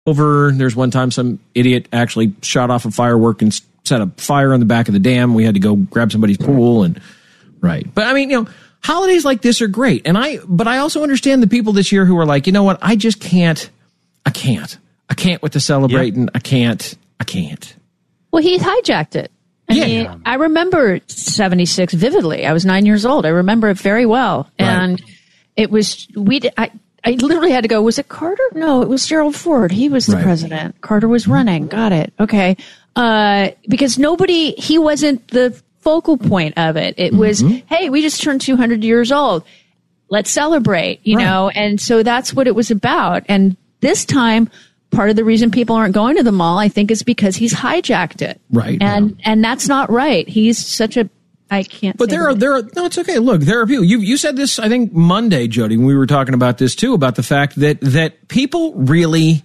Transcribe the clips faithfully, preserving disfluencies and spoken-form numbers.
over. There's one time some idiot actually shot off a firework and set a fire on the back of the dam. We had to go grab somebody's pool and right. But I mean, you know, holidays like this are great. And I, but I also understand the people this year who are like, you know what? I just can't, I can't, I can't with the celebrating. Yep. I can't, I can't. Well, he hijacked it. I yeah. mean, I remember seventy-six vividly. I was nine years old. I remember it very well. Right. And it was, we, I, I literally had to go, was it Carter? No, it was Gerald Ford. He was the right. president. Carter was running. Got it. Okay. Uh, because nobody, he wasn't the focal point of it. It was, mm-hmm. hey, we just turned two hundred years old. Let's celebrate, you right. know? And so that's what it was about. And this time, part of the reason people aren't going to the mall, I think, is because he's hijacked it. Right. And, yeah. and that's not right. He's such a, I can't But say there are, that. there are, no, it's okay. Look, there are people, you, you said this, I think, Monday, Jody, when we were talking about this too, about the fact that, that people really,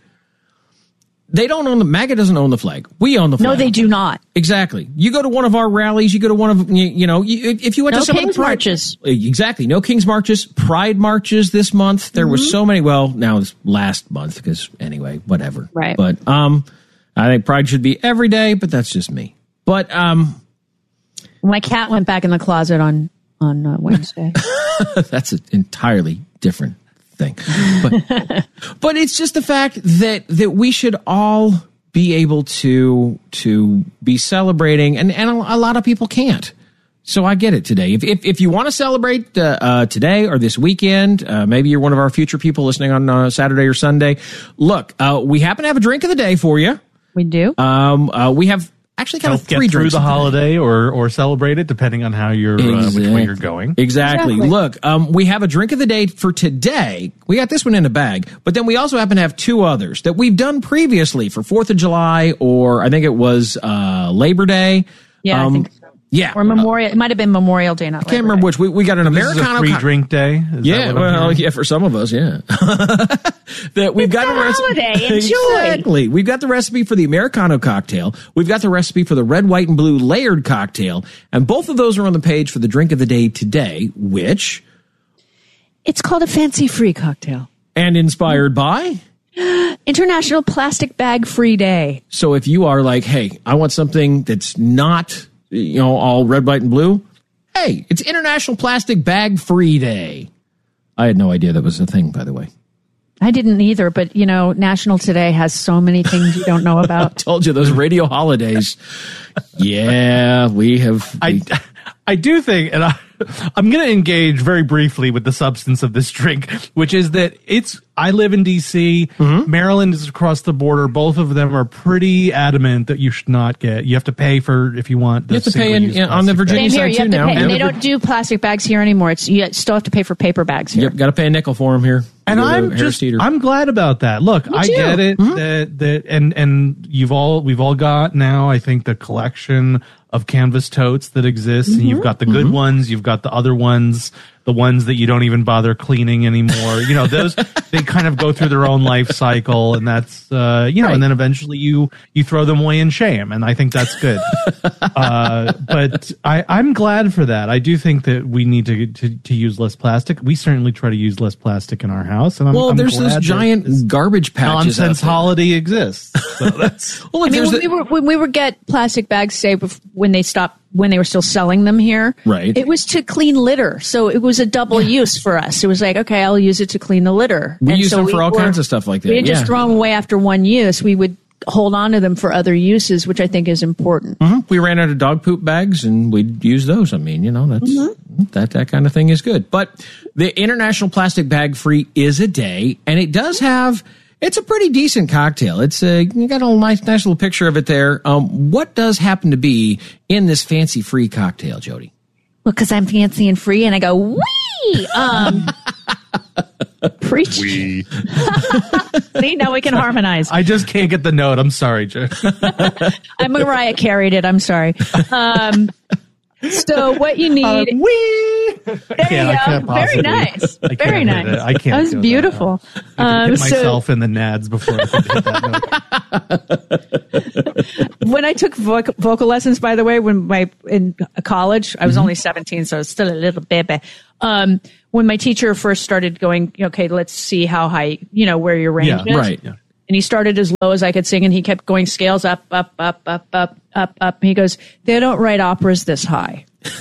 they don't own the, MAGA doesn't own the flag. We own the flag. No, they do not. Exactly. You go to one of our rallies, you go to one of, you, you know, you, if you went no to some King's of the pride, marches. Exactly. No King's marches, Pride marches this month. There mm-hmm. were so many, well, now it's last month because anyway, whatever. Right. But, um, I think Pride should be every day, but that's just me. But, um, my cat went back in the closet on, on uh, Wednesday. That's an entirely different thing. But, but it's just the fact that, that we should all be able to, to be celebrating, and, and a, a lot of people can't. So I get it today. If, if, if you want to celebrate uh, uh, today or this weekend, uh, maybe you're one of our future people listening on uh, Saturday or Sunday. Look, uh, we happen to have a drink of the day for you. We do. Um, uh, we have actually kind Help of three get through drinks the holiday or or celebrate it, depending on how you're exactly. uh, which way you're going. Exactly. Exactly. Look, um, we have a drink of the day for today. We got this one in a bag, but then we also happen to have two others that we've done previously for Fourth of July, or I think it was uh, Labor Day. Yeah, um, I think so. Yeah, or Memorial. It might have been Memorial Day. Not I can't remember Day. which. We we got an This Americano is a free co- drink day. Is yeah, that what I'm well, hearing? yeah, for some of us, yeah. that we've It's got a a recipe. holiday. Enjoy. Exactly. We've got the recipe for the Americano cocktail. We've got the recipe for the red, white, and blue layered cocktail, and both of those are on the page for the drink of the day today, which It's called a fancy-free cocktail. and inspired by. International Plastic Bag Free Day. So if you are like, hey, I want something that's not, you know, all red, white, and blue, hey, it's International Plastic Bag Free Day. I had no idea that was a thing, by the way. I didn't either, but, you know, National Today has so many things you don't know about. Told you, those radio holidays. Yeah, we have. I, I do think, and I, I'm going to engage very briefly with the substance of this drink, which is that it's, I live in D C, mm-hmm. Maryland is across the border. Both of them are pretty adamant that you should not get, you have to pay for, if you want. The you have to pay in, in, on the Virginia Same here, side you too have to now. pay, and Yeah. they don't do plastic bags here anymore. It's you still have to pay for paper bags here. Yep, got to pay a nickel for them here. And Go to I'm Harris just, Teeter. I'm glad about that. Look, Me I too. get it Mm-hmm. that, that, and, and you've all, we've all got now, I think, the collection of canvas totes that exist, Mm-hmm. and you've got the good Mm-hmm. ones, you've got the other ones, the ones that you don't even bother cleaning anymore. You know, those, they kind of go through their own life cycle, and that's, uh, you know, Right. and then eventually you, you throw them away in shame, and I think that's good. uh, but I, I'm glad for that. I do think that we need to, to, to use less plastic. We certainly try to use less plastic in our house, and I'm, well, I'm there's glad those giant that this garbage patches. nonsense out there. holiday exists. So that's, Well, I look, mean, there's when the- we were when we were get plastic bags, say bef- when they stopped, when they were still selling them here, Right. It was to clean litter, so it was a double use for us. It was like, okay, I'll use it to clean the litter. We And use so them for we all were- kinds of stuff like that. We didn't yeah. just throw them away after one use. We would hold on to them for other uses, which I think is important. Mhm. We ran out of dog poop bags, and we'd use those. I mean, you know, that's Mm-hmm. that that kind of thing is good. But the International Plastic Bag Free is a day, and it does have. It's a pretty decent cocktail. It's a you got a nice, nice little picture of it there. Um, what does happen to be in this fancy free cocktail, Jody? Well, because I'm fancy and free, and I go wee. Um, preach. See, now we can harmonize. I just can't get the note. I'm sorry, Joe. I'm Mariah carried it. I'm sorry. Um, so what you need? Uh, wee. There Yeah, I you can't go. Very possibly- nice. I can't Very hit nice. it. I can't That was do that. beautiful. I could Um, hit so myself in the nads before I could hit that note. when I took voc- vocal lessons, by the way, when my in college, I was Mm-hmm. only seventeen, so I was still a little baby. Um, when my teacher first started going, okay, let's see how high, you know, where your range Yeah, is. right. Yeah. And he started as low as I could sing, and he kept going scales up, up, up, up, up, up, up. And he goes, they don't write operas this high.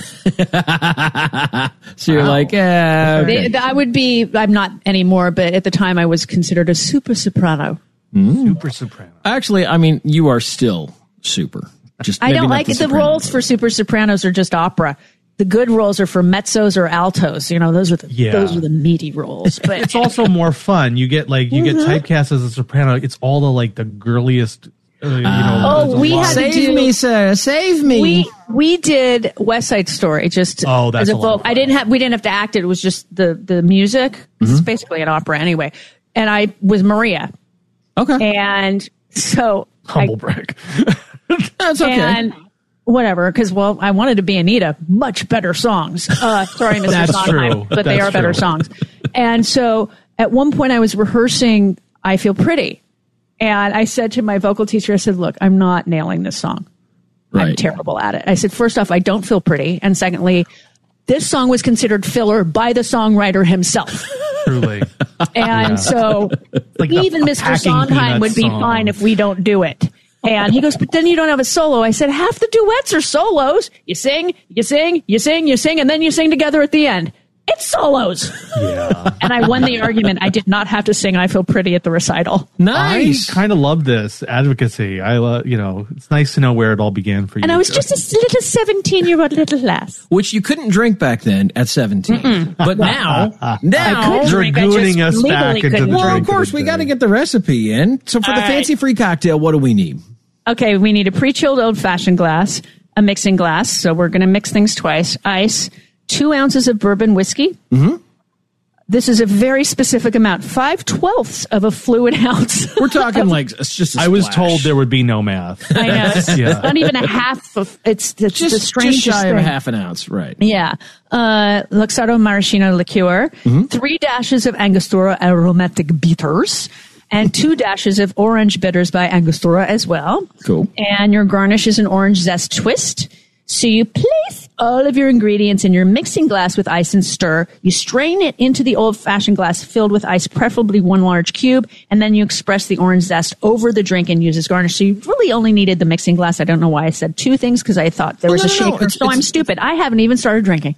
So you're wow. like, yeah. Okay. They, I would be, I'm not anymore, but at the time I was considered a super soprano. Mm. Super soprano. Actually, I mean, you are still super. Just I don't like the, the roles for super sopranos are just opera. The good roles are for mezzos or altos. You know, those are the yeah. those are the meaty roles. But it's also more fun. You get like you mm-hmm. get typecast as a soprano. It's all the like the girliest. Uh, you know, uh, oh, we had save to do, me, sir, save me. We we did West Side Story just oh, that's as a, a vocal. I didn't have we didn't have to act it. It was just the the music. Mm-hmm. It's basically an opera anyway. And I was Maria. Okay. And so humble I, brag. That's okay. And whatever, because, well, I wanted to be Anita. Much better songs. Uh, sorry, Mister That's Sondheim, true. but That's they are true. better songs. And so at one point I was rehearsing I Feel Pretty. And I said to my vocal teacher, I said, look, I'm not nailing this song. Right. I'm terrible at it. I said, first off, I don't feel pretty. And secondly, this song was considered filler by the songwriter himself. Truly. And yeah. so like even Mister Sondheim would be song. Fine if we don't do it. And he goes, but then you don't have a solo. I said, half the duets are solos. You sing, you sing, you sing, you sing, and then you sing together at the end. It's solos. Yeah. And I won the argument. I did not have to sing I Feel Pretty at the recital. Nice. I kind of love this advocacy. I love, you know, it's nice to know where it all began for you. And I was just a little seventeen-year-old little lass. Which you couldn't drink back then at seventeen. Mm-mm. But now, now you're gooning us back into the Well, of course, we got to get the recipe in. So for all the right. fancy-free cocktail, what do we need? Okay, we need a pre-chilled old-fashioned glass, a mixing glass, so we're going to mix things twice, ice, two ounces of bourbon whiskey. Mm-hmm. This is a very specific amount, five twelfths of a fluid ounce. We're talking like it's just a I was told there would be no math. I know. It's yeah. not even a half of, it's, it's just, the strangest just shy thing. of a half an ounce, right. Yeah. Uh, Luxardo Maraschino liqueur, mm-hmm. three dashes of Angostura aromatic bitters, and two dashes of orange bitters by Angostura as well. Cool. And your garnish is an orange zest twist. So you place all of your ingredients in your mixing glass with ice and stir. You strain it into the old-fashioned glass filled with ice, preferably one large cube, and then you express the orange zest over the drink and use as garnish. So you really only needed the mixing glass. I don't know why I said two things, because I thought there was oh, no, a shaker. No, no. It's, so it's, I'm stupid. I haven't even started drinking.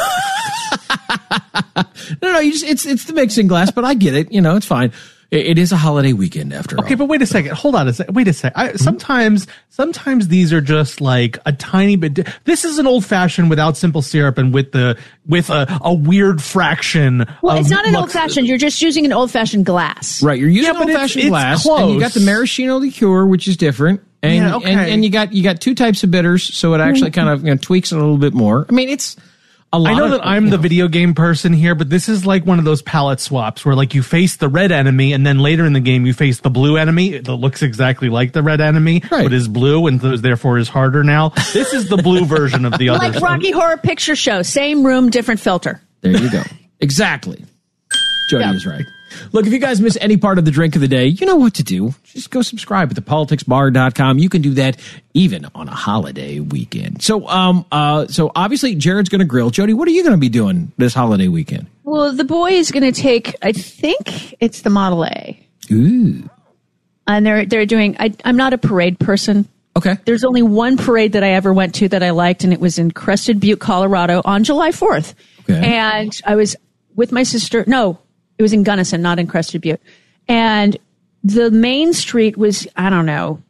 no, no, you just, it's it's the mixing glass, but I get it. You know, it's fine. It is a holiday weekend after all. Okay, but wait a second. Hold on a second. Wait a second. I, mm-hmm. Sometimes, sometimes these are just like a tiny bit. Di- this is an old fashioned without simple syrup and with the with a, a weird fraction. Well, of it's not an lux- old fashioned. You're just using an old fashioned glass. Right. You're using yeah, old fashioned glass, close. and you got the maraschino liqueur, which is different. And, yeah, okay. and and you got you got two types of bitters, so it actually kind of you know, tweaks it a little bit more. I mean, it's. A lot I know of, that I'm the know. video game person here, but this is like one of those palette swaps where like you face the red enemy and then later in the game you face the blue enemy that looks exactly like the red enemy, right. but is blue and th- therefore is harder now. This is the blue version of the other. Like Rocky Horror Picture Show. Same room, different filter. There you go. Exactly. Jody yeah. is right. Look, if you guys miss any part of the drink of the day, you know what to do. Just go subscribe at the politics bar dot com. You can do that even on a holiday weekend. So, um, uh, so obviously Jared's going to grill. Jody, what are you going to be doing this holiday weekend? Well, the boy is going to take, I think it's the Model A. Ooh. And they're, they're doing, I, I'm not a parade person. Okay. There's only one parade that I ever went to that I liked, and it was in Crested Butte, Colorado on July fourth. Okay. And I was with my sister. No, it was in Gunnison, not in Crested Butte. And the main street was, I don't know,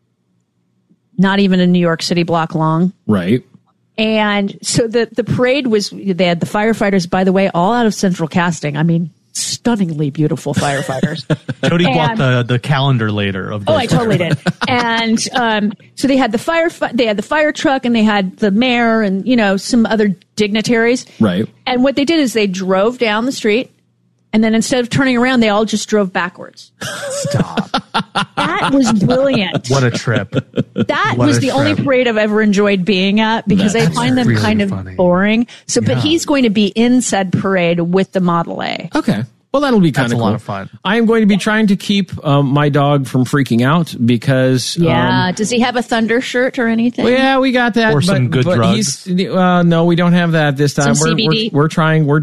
not even a New York City block long. Right. And so the, the parade was, they had the firefighters, by the way, all out of central casting. I mean, stunningly beautiful firefighters. Jody bought the, the calendar later. Of oh, I totally did. And um, so they had the fire, they had the fire truck, and they had the mayor, and you know some other dignitaries. Right. And what they did is they drove down the street, and then instead of turning around, they all just drove backwards. Stop. That was brilliant. What a trip. That what was the trip. only parade I've ever enjoyed being at, because That's I find them really kind of funny. boring. So, yeah. But he's going to be in said parade with the Model A. Okay. Well, that'll be kind That's of a cool. lot of fun. I am going to be trying to keep um, my dog from freaking out because. Yeah. Um, Does he have a Thunder shirt or anything? Well, yeah, we got that. Or but, some good but drugs. He's, uh, no, we don't have that this time. Some we're, C B D? We're, we're trying. We're just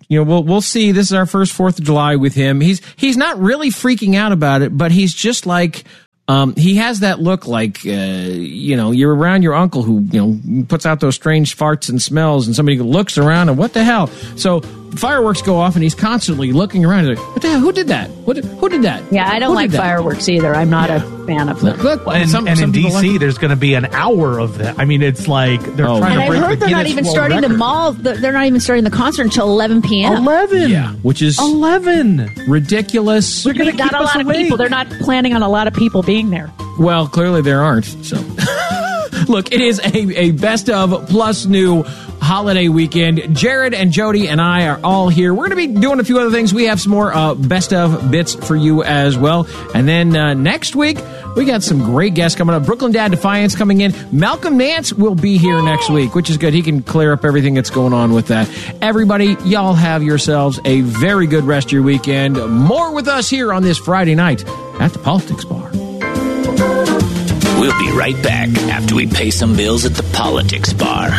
you know, we'll we'll see. This is our first Fourth of July with him. He's he's not really freaking out about it, but he's just like. Um, he has that look like, uh, you know, you're around your uncle who, you know, puts out those strange farts and smells and somebody looks around and what the hell? So fireworks go off and he's constantly looking around. He's like, what the hell? Who did that? What? Who did that? Yeah, I don't who like fireworks either. I'm not yeah. a fan of them. Look, and some, and some in D C, like there's going to be an hour of that. I mean, it's like they're oh, trying and to break I heard the they're not Guinness even World starting Record. the mall. They're not even starting the concert until eleven p.m. eleven Yeah, which is eleven ridiculous. They're going to not keep a us lot awake. of people. They're not planning on a lot of people being there. Well, clearly there aren't. So, look, it is a, a best of plus new holiday weekend. Jared and Jody and I are all here. We're going to be doing a few other things. We have some more uh, best of bits for you as well. And then uh, next week, we got some great guests coming up. Brooklyn Dad Defiance coming in. Malcolm Nance will be here next week, which is good. He can clear up everything that's going on with that. Everybody, y'all have yourselves a very good rest of your weekend. More with us here on this Friday night at the Politics Bar. We'll be right back after we pay some bills at the Politics Bar.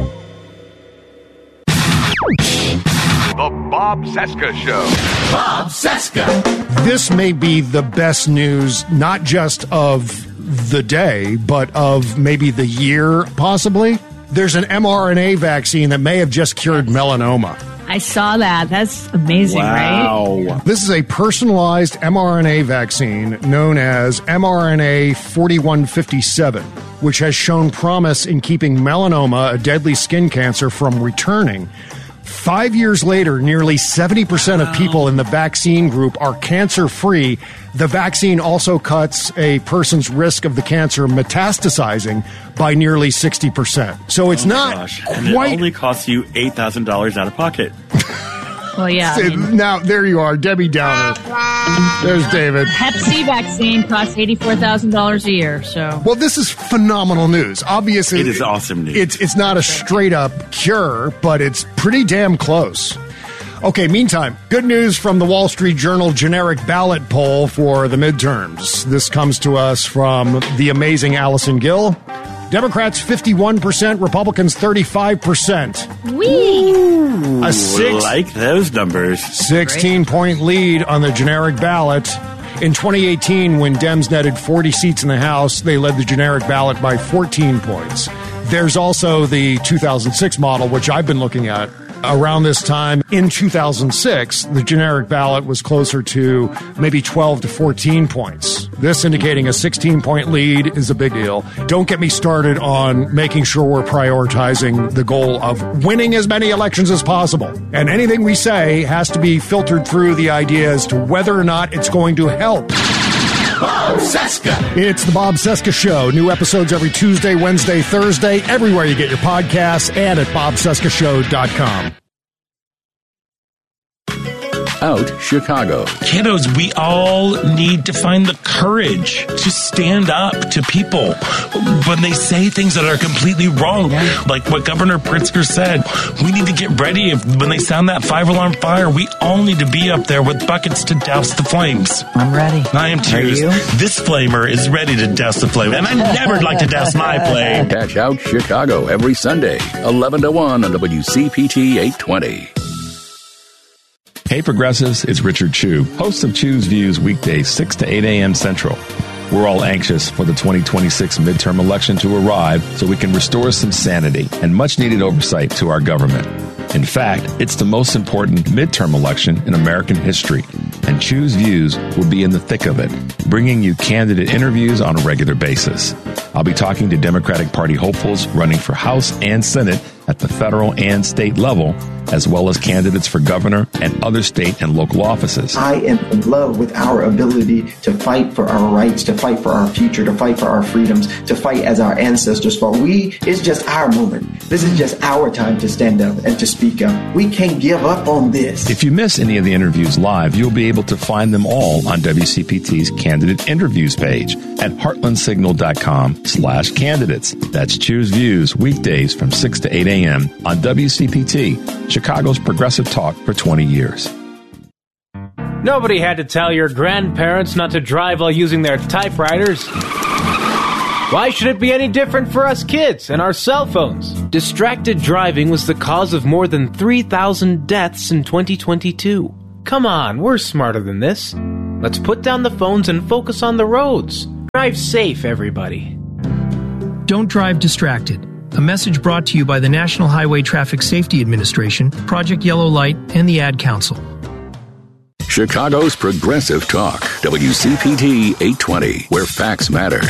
The Bob Cesca Show. Bob Cesca. This may be the best news, not just of the day, but of maybe the year, possibly. There's an mRNA vaccine that may have just cured melanoma. I saw that. That's amazing, wow. right? This is a personalized mRNA vaccine known as m R N A forty-one fifty-seven, which has shown promise in keeping melanoma, a deadly skin cancer, from returning. Five years later, nearly seventy percent of people in the vaccine group are cancer-free. The vaccine also cuts a person's risk of the cancer metastasizing by nearly sixty percent. So it's oh not gosh. quite... And it only costs you eight thousand dollars out of pocket. Well, yeah. I mean, now, there you are, Debbie Downer. There's David. Hep C vaccine costs eighty-four thousand dollars a year, so... Well, this is phenomenal news. Obviously... It is awesome news. It's, it's not a straight-up cure, but it's pretty damn close. Okay, meantime, good news from the Wall Street Journal generic ballot poll for the midterms. This comes to us from the amazing Allison Gill. Democrats fifty-one percent, Republicans thirty-five percent. Wee! A six, like those numbers. sixteen-point lead on the generic ballot. In twenty eighteen, when Dems netted forty seats in the House, they led the generic ballot by fourteen points. There's also the two thousand six model, which I've been looking at. Around this time, in two thousand six, the generic ballot was closer to maybe twelve to fourteen points. This indicating a sixteen-point lead is a big deal. Don't get me started on making sure we're prioritizing the goal of winning as many elections as possible. And anything we say has to be filtered through the idea as to whether or not it's going to help. Bob Cesca. It's the Bob Cesca Show. New episodes every Tuesday, Wednesday, Thursday, everywhere you get your podcasts, and at bob cesca show dot com. Out Chicago. Kiddos, we all need to find the courage to stand up to people when they say things that are completely wrong. Yeah. Like what Governor Pritzker said, we need to get ready. If, when they sound that five-alarm fire, we all need to be up there with buckets to douse the flames. I'm ready. I am too. This flamer is ready to douse the flame, and I never like to douse my flame. Catch Out Chicago every Sunday, eleven to one on W C P T eight twenty. Hey Progressives, it's Richard Chu, host of Chu's Views weekdays six to eight a.m. Central. We're all anxious for the twenty twenty-six midterm election to arrive so we can restore some sanity and much needed oversight to our government. In fact, it's the most important midterm election in American history, and Chu's Views will be in the thick of it, bringing you candidate interviews on a regular basis. I'll be talking to Democratic Party hopefuls running for House and Senate at the federal and state level, as well as candidates for governor and other state and local offices. I am in love with our ability to fight for our rights, to fight for our future, to fight for our freedoms, to fight as our ancestors fought. We, it's just our moment. This is just our time to stand up and to speak up. We can't give up on this. If you miss any of the interviews live, you'll be able to find them all on W C P T's candidate interviews page at heartlandsignal.com slash candidates. That's Choose Views weekdays from six to eight a.m. on W C P T, Chicago's progressive talk for twenty years. Nobody had to tell your grandparents not to drive while using their typewriters. Why should it be any different for us kids and our cell phones? Distracted driving was the cause of more than three thousand deaths in twenty twenty-two. Come on, we're smarter than this. Let's put down the phones and focus on the roads. Drive safe, everybody. Don't drive distracted. A message brought to you by the National Highway Traffic Safety Administration, Project Yellow Light, and the Ad Council. Chicago's Progressive Talk, W C P T eight twenty, where facts matter.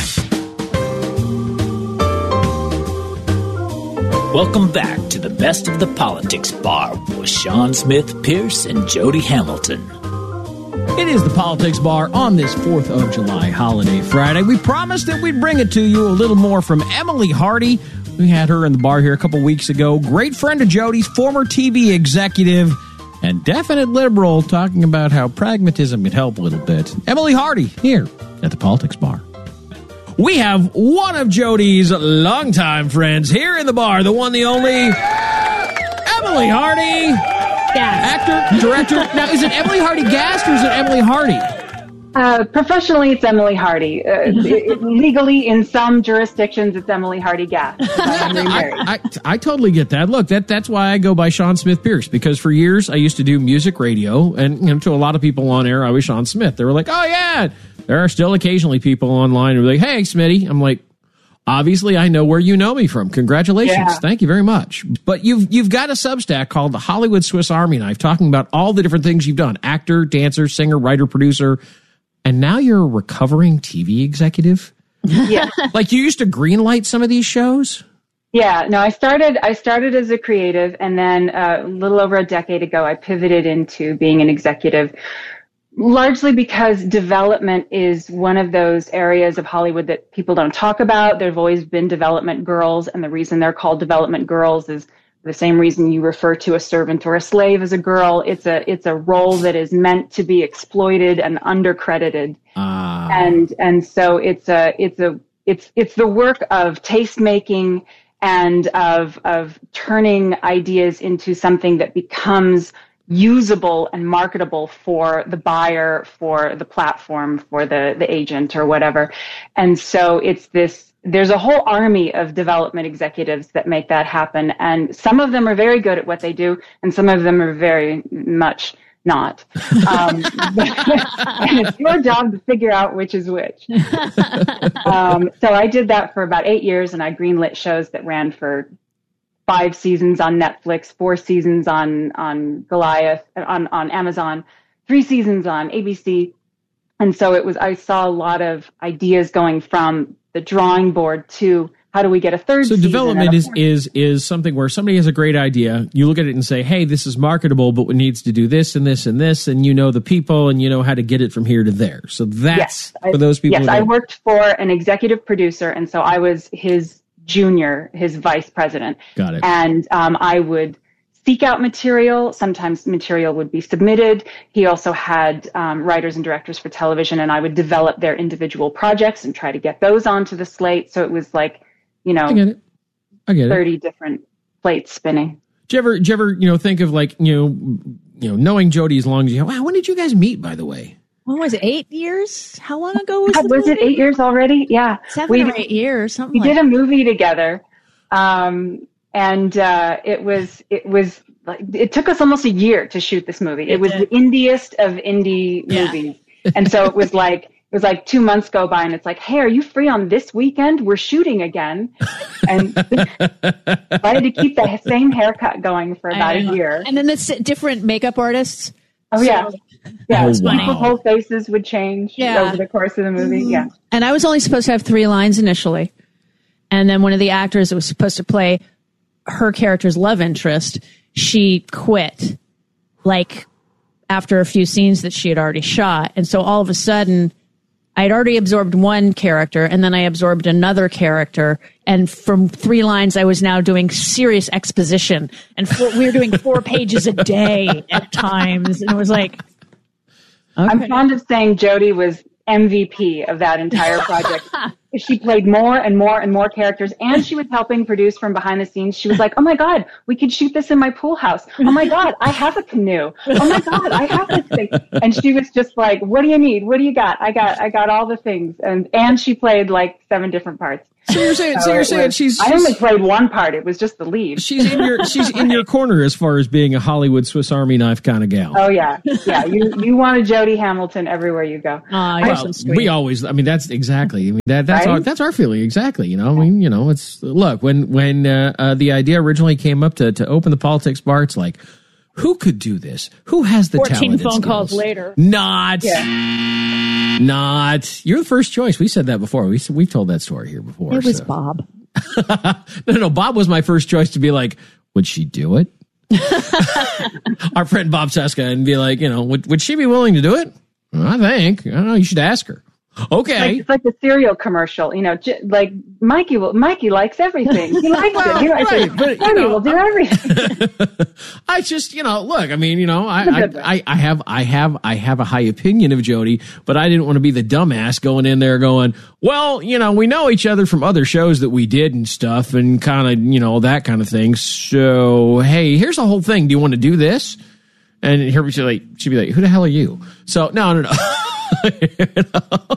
Welcome back to the Best of the Politics Bar with Sean Smith, Pierce, and Jody Hamilton. It is the Politics Bar on this fourth of July holiday Friday. We promised that we'd bring it to you a little more from Emily Hardy. We had her in the bar here a couple weeks ago. Great friend of Jody's, former T V executive, and definite liberal, talking about how pragmatism can help a little bit. Emily Hardy here at the Politics Bar. We have one of Jody's longtime friends here in the bar, the one, the only, Emily Hardy. Gast. Actor, director. Now, is it Emily Hardy Gast or is it Emily Hardy? Uh, professionally, it's Emily Hardy. Uh, it, it, legally, in some jurisdictions, it's Emily Hardy Gast. I, I, I totally get that. Look, that that's why I go by Sean Smith Pierce, because for years I used to do music radio, and you know, to a lot of people on air, I was Sean Smith. They were like, "Oh yeah." There are still occasionally people online who are like, "Hey, Smitty." I'm like, obviously, I know where you know me from. Congratulations. Yeah. Thank you very much. But you've you've got a Substack called the Hollywood Swiss Army Knife, talking about all the different things you've done: actor, dancer, singer, writer, producer. And now you're a recovering T V executive? Yeah. Like you used to greenlight some of these shows? Yeah, no, I started I started as a creative, and then uh, a little over a decade ago, I pivoted into being an executive, largely because development is one of those areas of Hollywood that people don't talk about. There have always been development girls, and the reason they're called development girls is the same reason you refer to a servant or a slave as a girl. It's a it's a role that is meant to be exploited and undercredited. Uh. And and so it's a it's a it's it's the work of taste making and of of turning ideas into something that becomes usable and marketable for the buyer, for the platform, for the the agent or whatever. And so it's this there's a whole army of development executives that make that happen. And some of them are very good at what they do, and some of them are very much not. Um, and it's your job to figure out which is which. Um, so I did that for about eight years, and I greenlit shows that ran for five seasons on Netflix, four seasons on, on Goliath, on, on Amazon, three seasons on A B C. And so it was, I saw a lot of ideas going from the drawing board to how do we get a third so season? So development is, is, is something where somebody has a great idea. You look at it and say, hey, this is marketable, but it needs to do this and this and this. And you know the people and you know how to get it from here to there. So that's yes, for those people. Yes, I worked for an executive producer. And so I was his junior, his vice president. Got it. And um, I would seek out material. Sometimes material would be submitted. He also had um, writers and directors for television, and I would develop their individual projects and try to get those onto the slate. So it was like, you know, I get it. I get thirty it. different plates spinning. Do you ever, do you ever, you know, think of like, you know, you know, knowing Jody as long as you have, wow, when did you guys meet, by the way? What was it, eight years? How long ago was uh, it? Was it eight years already? Yeah. Seven we, or eight years, something we like did a movie together. Um, and uh, it was, it was, like, it took us almost a year to shoot this movie. It, it was did. the indiest of indie yeah. movies. And so it was like, it was like two months go by and it's like, hey, are you free on this weekend? We're shooting again. And I had to keep the same haircut going for about a year. And then the different makeup artists. Oh, so, yeah. Yeah, oh, people's wow. whole faces would change yeah. over the course of the movie. Yeah. And I was only supposed to have three lines initially. And then one of the actors that was supposed to play her character's love interest, she quit like after a few scenes that she had already shot. And so all of a sudden I had already absorbed one character and then I absorbed another character. And from three lines, I was now doing serious exposition and four, we were doing four pages a day at times. And it was like, okay. I'm fond of saying Jody was M V P of that entire project she played more and more and more characters, and she was helping produce from behind the scenes. She was like, oh my God, we could shoot this in my pool house. Oh my God, I have a canoe. Oh my God, I have this thing. And she was just like, what do you need? What do you got? I got, I got all the things. And, and she played like seven different parts. So you're saying, so, so you're saying was, she's, she's. I only played one part. It was just the lead. She's in your, she's in your corner as far as being a Hollywood Swiss Army knife kind of gal. Oh yeah, yeah. You you want a Jody Hamilton everywhere you go. Oh, well, so sweet. We always. I mean, that's exactly. I mean, that that's right? our that's our feeling exactly. You know, I mean, you know, it's look when when uh, uh, the idea originally came up to to open the politics bar, it's like, who could do this? Who has the talent? Fourteen phone skills? calls later. Not. Yeah. Not. You're the first choice. We said that before. We we've told that story here before. It was so. Bob. no, no, Bob was my first choice to be like, would she do it? Our friend Bob Seska, and be like, you know, would would she be willing to do it? I think. I don't know. You should ask her. Okay. Like, it's like the cereal commercial, you know, j- like Mikey will, Mikey likes everything. He likes well, it. He likes right, it. But, you know, will do everything. I just, you know, look, I mean, you know, I, I, I, I have, I have, I have a high opinion of Jody, but I didn't want to be the dumbass going in there going, well, you know, we know each other from other shows that we did and stuff and kind of, you know, that kind of thing. So, hey, here's the whole thing. Do you want to do this? And here she'd like, she'd be like, who the hell are you? So, no, no, no. You know?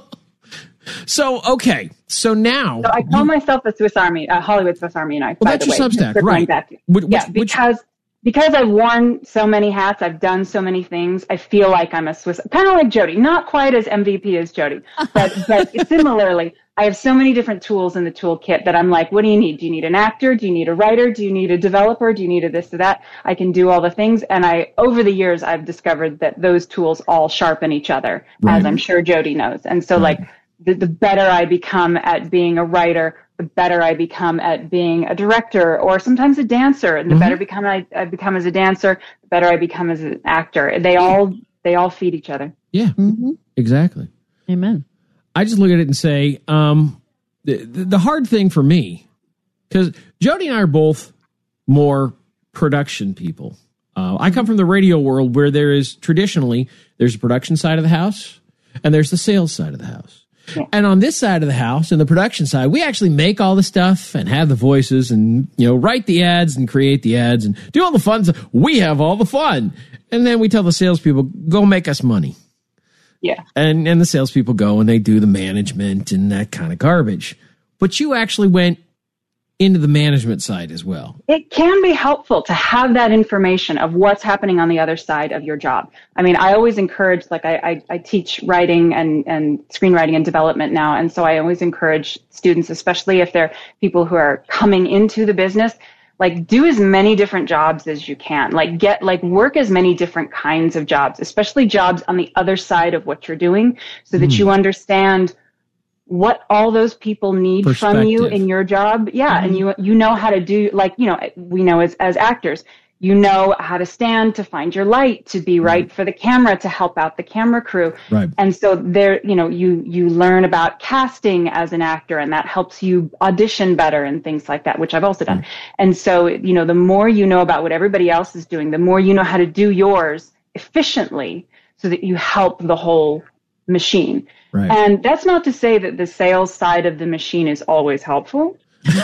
So, okay. So now. So I call you, myself a Swiss Army, a Hollywood Swiss Army knife. Well, by that's the your way, Substack, right? Back to, which, yeah, which, because, because I've worn so many hats, I've done so many things, I feel like I'm a Swiss, kind of like Jody, not quite as M V P as Jody, but, but similarly, I have so many different tools in the toolkit that I'm like, what do you need? Do you need an actor? Do you need a writer? Do you need a developer? Do you need a this or that? I can do all the things. And I, over the years, I've discovered that those tools all sharpen each other, right. as I'm sure Jody knows. And so right. like, The, the better I become at being a writer, the better I become at being a director or sometimes a dancer. And the mm-hmm. better become I, I become as a dancer, the better I become as an actor. They all they all feed each other. Yeah, mm-hmm. exactly. Amen. I just look at it and say, um, the, the, the hard thing for me, because Jody and I are both more production people. Uh, I come from the radio world where there is traditionally, there's a production side of the house and there's the sales side of the house. Yeah. And on this side of the house, in the production side, we actually make all the stuff and have the voices and, you know, write the ads and create the ads and do all the fun stuff. We have all the fun. And then we tell the salespeople, go make us money. Yeah. And and the salespeople go and they do the management and that kind of garbage. But you actually went into the management side as well. It can be helpful to have that information of what's happening on the other side of your job. I mean, I always encourage, like I, I, I teach writing and, and screenwriting and development now. And so I always encourage students, especially if they're people who are coming into the business, like do as many different jobs as you can, like get, like work as many different kinds of jobs, especially jobs on the other side of what you're doing so that mm. you understand what all those people need from you in your job. Yeah. Mm-hmm. And you, you know how to do, like, you know, we know as, as actors, you know how to stand, to find your light, to be right, right for the camera, to help out the camera crew. Right. And so there, you know, you, you learn about casting as an actor and that helps you audition better and things like that, which I've also done. Right. And so, you know, the more you know about what everybody else is doing, the more you know how to do yours efficiently so that you help the whole machine. Right. And that's not to say that the sales side of the machine is always helpful.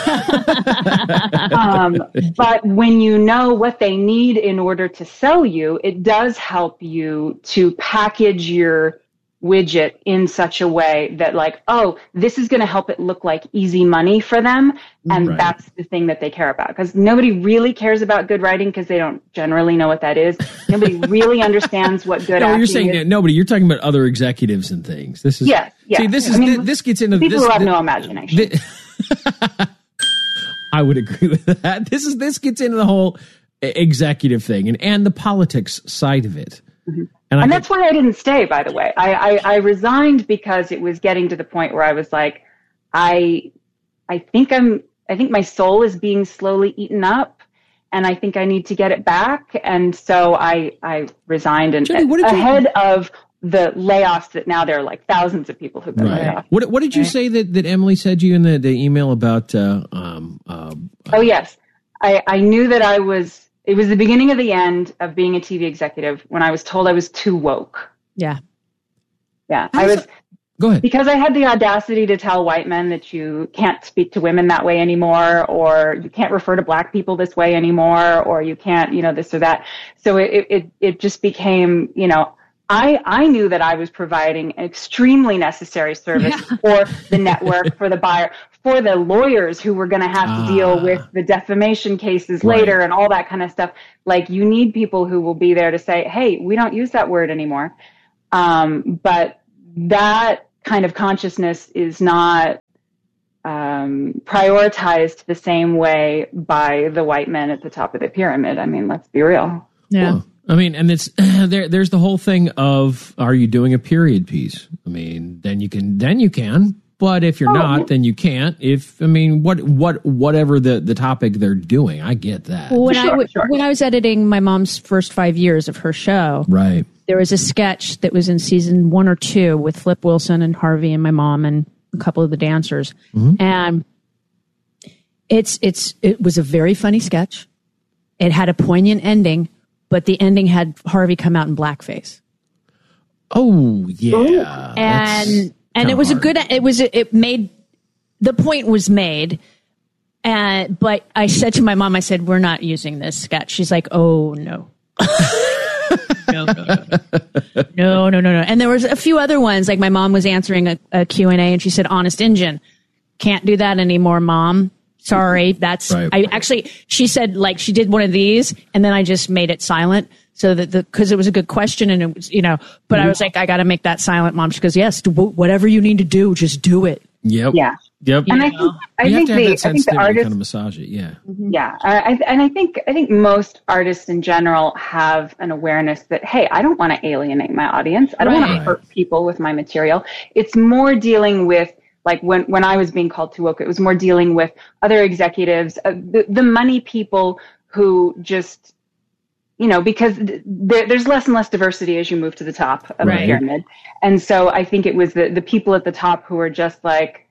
um, but when you know what they need in order to sell you, it does help you to package your widget in such a way that like, oh, this is going to help it look like easy money for them. And right. that's the thing that they care about. Because nobody really cares about good writing because they don't generally know what that is. Nobody really understands what good no, acting you're saying is. Nobody. You're talking about other executives and things. This is yes, yes. See, this is I mean, this gets into people this, who have this, no imagination. This, I would agree with that. This is this gets into the whole executive thing and and the politics side of it. Mm-hmm. And, and that's why I didn't stay, by the way. I, I, I resigned because it was getting to the point where I was like, I, I think I'm, I think my soul is being slowly eaten up and I think I need to get it back. And so I, I resigned and Jenny, what did ahead you, of the layoffs that now there are like thousands of people who've been right. laid off. What, what did you right. say that, that Emily said to you in the, the email about, uh, um, uh, oh yes. I, I knew that I was, it was the beginning of the end of being a T V executive when I was told I was too woke. Yeah. Yeah. I was, Go ahead. Because I had the audacity to tell white men that you can't speak to women that way anymore, or you can't refer to black people this way anymore, or you can't, you know, this or that. So it, it, it just became, you know, I, I knew that I was providing an extremely necessary service yeah. for the network, for the buyer, for the lawyers who were going to have to ah. deal with the defamation cases right. later and all that kind of stuff. Like, you need people who will be there to say, hey, we don't use that word anymore. Um, but that kind of consciousness is not um, prioritized the same way by the white men at the top of the pyramid. I mean, let's be real. Yeah. Well, I mean, and it's there. There's the whole thing of, are you doing a period piece? I mean, then you can, then you can. But if you're oh. not, then you can't. If I mean, what, what, whatever the, the topic they're doing, I get that. When sure, I w- sure. when I was editing my mom's first five years of her show, right, there was a sketch that was in season one or two with Flip Wilson and Harvey and my mom and a couple of the dancers, mm-hmm. and it's it's it was a very funny sketch. It had a poignant ending. But the ending had Harvey come out in blackface. Oh yeah, and and it was hard. a good. It was it made the point was made. And but I said to my mom, I said, "We're not using this sketch." She's like, "Oh no." no, no, no. no, no, no, no. And there was a few other ones. Like my mom was answering a, a Q and A, and she said, "Honest Injun, can't do that anymore, Mom. Sorry, that's right. I actually." She said, like, she did one of these, and then I just made it silent so that the because it was a good question, and it was, you know. But mm-hmm. I was like, I got to make that silent, Mom. She goes, "Yes, do whatever you need to do, just do it." Yep. Yeah. Yep. And I think I you think have to the have that I think the artists kind of massage it. Yeah. Yeah. I, and I think I think most artists in general have an awareness that, hey, I don't want to alienate my audience. I don't right. want to hurt people with my material. It's more dealing with. Like when, when I was being called too woke, it was more dealing with other executives, uh, the, the money people who just, you know, because th- there, there's less and less diversity as you move to the top of right. the pyramid. And so I think it was the, the people at the top who were just like,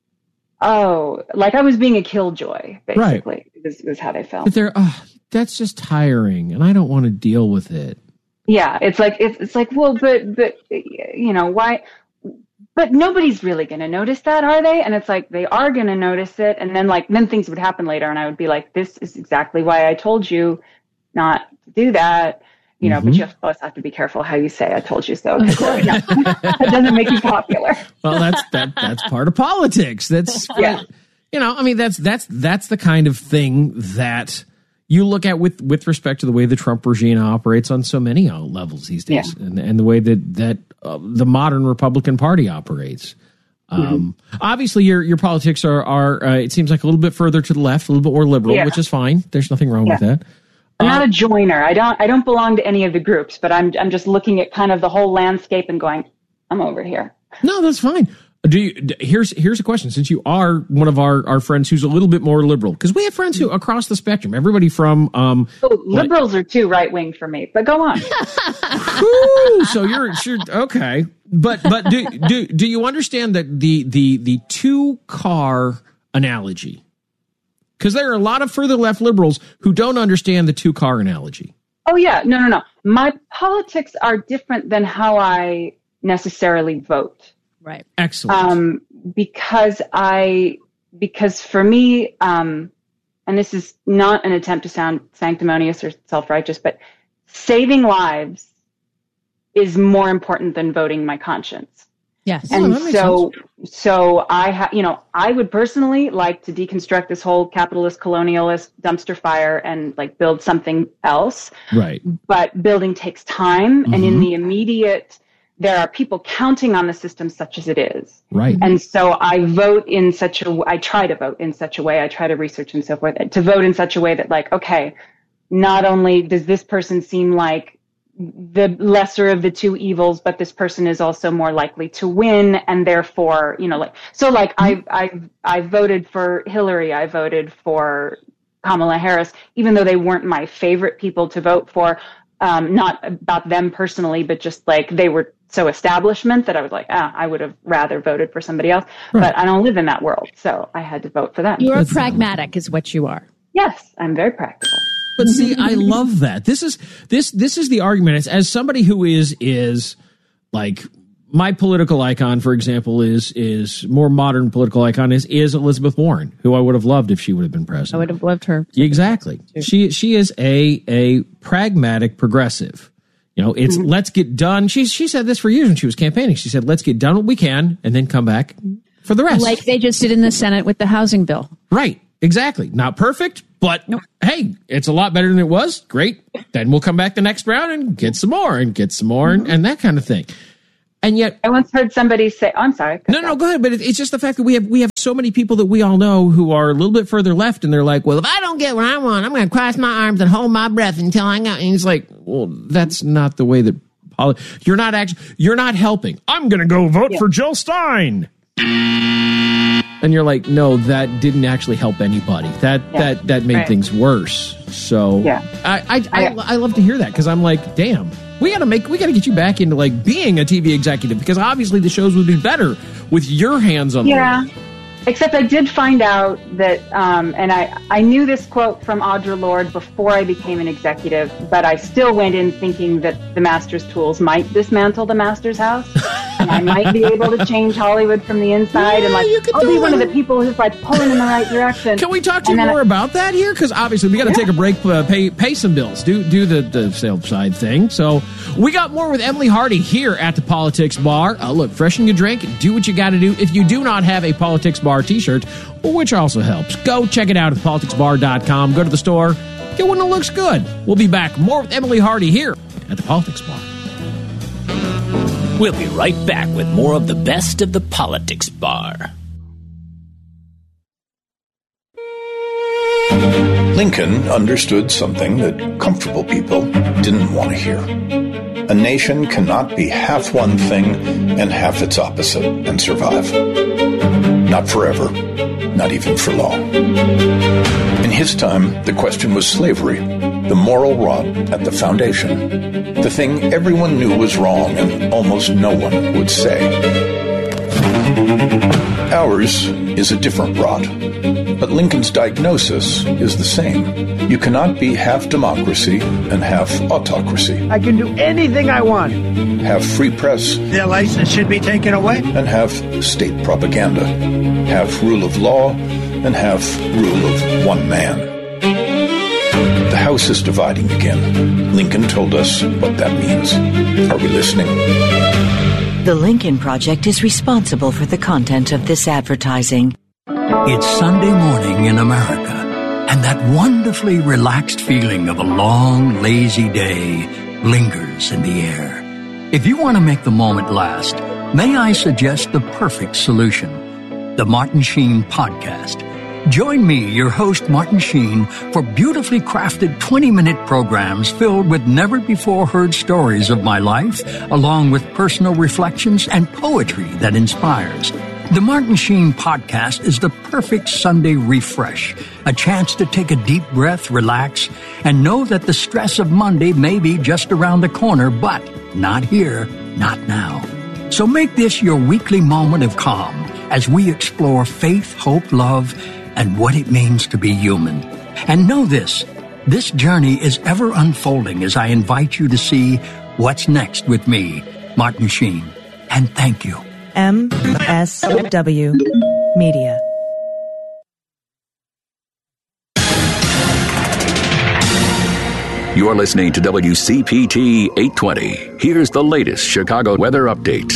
oh, like I was being a killjoy, basically, right. was, was how they felt. But they're, oh, that's just tiring and I don't want to deal with it. Yeah. It's like, it's, it's like, well, but, but, you know, why? But nobody's really going to notice that, are they? And it's like, they are going to notice it. And then like, then things would happen later. And I would be like, this is exactly why I told you not to do that. You know, mm-hmm. but you have, always have to be careful how you say, I told you so. That doesn't make you popular. Well, that's, that, that's part of politics. That's, yeah. you know, I mean, that's, that's, that's the kind of thing that you look at with, with respect to the way the Trump regime operates on so many levels these days, yeah. and, and the way that that uh, the modern Republican Party operates. Um, mm-hmm. Obviously, your your politics are are uh, it seems like a little bit further to the left, a little bit more liberal, yeah. which is fine. There's nothing wrong yeah. with that. I'm uh, not a joiner. I don't I don't belong to any of the groups, but I'm I'm just looking at kind of the whole landscape and going, I'm over here. No, that's fine. Do you, here's here's a question. Since you are one of our, our friends who's a little bit more liberal, because we have friends who across the spectrum, everybody from um, oh, liberals like, are too right wing for me. But go on. Whew, so you're sure okay, but but do do do you understand that the the the two car analogy? Because there are a lot of further left liberals who don't understand the two car analogy. Oh yeah, no no no. My politics are different than how I necessarily vote. Right. Excellent. Um, because I, because for me, um, and this is not an attempt to sound sanctimonious or self-righteous, but saving lives is more important than voting my conscience. Yes. And oh, so, so I have, you know, I would personally like to deconstruct this whole capitalist, colonialist dumpster fire and like build something else. Right. But building takes time. Mm-hmm. And in the immediate, there are people counting on the system such as it is. Right. And so I vote in such a, I try to vote in such a way, I try to research and so forth, to vote in such a way that like, okay, not only does this person seem like the lesser of the two evils, but this person is also more likely to win. And therefore, you know, like, so like mm-hmm. I, I, I voted for Hillary. I voted for Kamala Harris, even though they weren't my favorite people to vote for. Um, not about them personally, but just like they were so establishment that I was like, ah, I would have rather voted for somebody else. Right. But I don't live in that world, so I had to vote for them. You're That's pragmatic, is what you are. Yes, I'm very practical. But see, I love that. This is this this is the argument. It's, as somebody who is is like my political icon, for example, is is more modern political icon is is Elizabeth Warren, who I would have loved if she would have been president. I would have loved her. Exactly. She she is a a pragmatic progressive. You know, it's mm-hmm. let's get done. She she said this for years when she was campaigning. She said, let's get done what we can and then come back for the rest. Like they just did in the Senate with the housing bill. Right. Exactly. Not perfect, but nope. Hey, it's a lot better than it was. Great. Then we'll come back the next round and get some more and get some more mm-hmm. and, and that kind of thing. And yet, I once heard somebody say, oh, I'm sorry. No, no, go ahead. But it's just the fact that we have we have so many people that we all know who are a little bit further left, and they're like, well, if I don't get what I want, I'm going to cross my arms and hold my breath until I got. And it's like, well, that's not the way that poli- you're not actually you're not helping. I'm going to go vote yeah. for Jill Stein. And you're like, no, that didn't actually help anybody. That yeah. that that made right. things worse. So yeah. I I, I I love to hear that because I'm like, damn. We gotta make. We gotta get you back into like being a T V executive because obviously the shows would be better with your hands on. Yeah, the except I did find out that, um, and I I knew this quote from Audre Lorde before I became an executive, but I still went in thinking that the master's tools might dismantle the master's house, and I might be able to change Hollywood from the inside, yeah, and like I'll be one of the people who's like pulling in the right direction. Can we talk to you more I, about that here? Because obviously we got to yeah. take a break, uh, pay pay some bills, do do the the sales side thing. So we got more with Emily Hardy here at the Politics Bar. Uh, look, freshen your drink, do what you got to do. If you do not have a Politics Bar T-shirt, which also helps, go check it out at politics bar dot com. Go to the store, get one that looks good. We'll be back more with Emily Hardy here at the Politics Bar. We'll be right back with more of the best of the Politics Bar. Lincoln understood something that comfortable people didn't want to hear. A nation cannot be half one thing and half its opposite and survive. Not forever, not even for long. In his time, the question was slavery, the moral rod at the foundation, the thing everyone knew was wrong and almost no one would say. Ours is a different rod, but Lincoln's diagnosis is the same. You cannot be half democracy and half autocracy. I can do anything I want. Have free press. Their license should be taken away. And have state propaganda. Have rule of law and have rule of one man. The House is dividing again. Lincoln told us what that means. Are we listening? The Lincoln Project is responsible for the content of this advertising. It's Sunday morning in America, and that wonderfully relaxed feeling of a long, lazy day lingers in the air. If you want to make the moment last, may I suggest the perfect solution, the Martin Sheen Podcast. Join me, your host, Martin Sheen, for beautifully crafted twenty-minute programs filled with never-before-heard stories of my life, along with personal reflections and poetry that inspires. The Martin Sheen Podcast is the perfect Sunday refresh, a chance to take a deep breath, relax, and know that the stress of Monday may be just around the corner, but not here, not now. So make this your weekly moment of calm as we explore faith, hope, love, and what it means to be human. And know this, this journey is ever unfolding as I invite you to see what's next with me, Martin Sheen. And thank you. M S W Media. You're listening to W C P T eight twenty. Here's the latest Chicago weather update.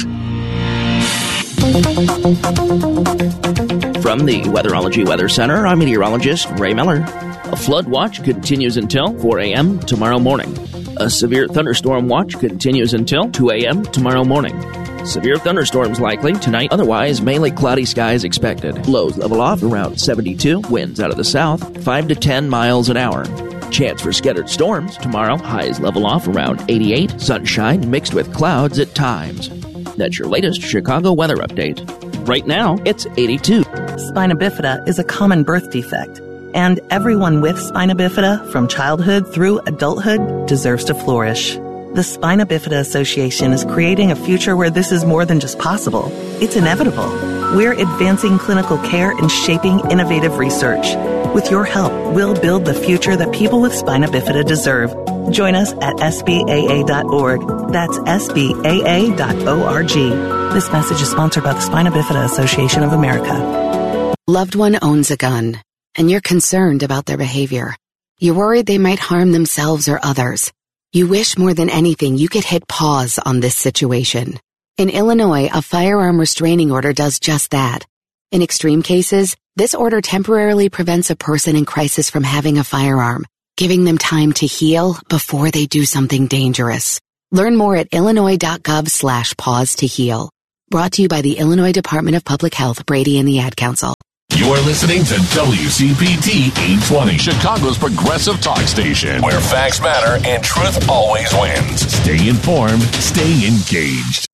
From the Weatherology Weather Center, I'm meteorologist Ray Miller. A flood watch continues until four a.m. tomorrow morning. A severe thunderstorm watch continues until two a.m. tomorrow morning. Severe thunderstorms likely tonight, otherwise mainly cloudy skies expected. Lows level off around seventy-two, winds out of the south, five to ten miles an hour. Chance for scattered storms tomorrow, highs level off around eighty-eight, sunshine mixed with clouds at times. That's your latest Chicago weather update. Right now, it's eighty-two. Spina bifida is a common birth defect, and everyone with spina bifida from childhood through adulthood deserves to flourish. The Spina Bifida Association is creating a future where this is more than just possible. It's inevitable. We're advancing clinical care and shaping innovative research. With your help, we'll build the future that people with spina bifida deserve. Join us at S B A A dot org. That's S B A A dot org. This message is sponsored by the Spina Bifida Association of America. Loved one owns a gun, and you're concerned about their behavior. You're worried they might harm themselves or others. You wish more than anything you could hit pause on this situation. In Illinois, a firearm restraining order does just that. In extreme cases, this order temporarily prevents a person in crisis from having a firearm, giving them time to heal before they do something dangerous. Learn more at illinois.gov slash pause to heal. Brought to you by the Illinois Department of Public Health, Brady and the Ad Council. You're listening to W C P T eight twenty, Chicago's progressive talk station, where facts matter and truth always wins. Stay informed, stay engaged.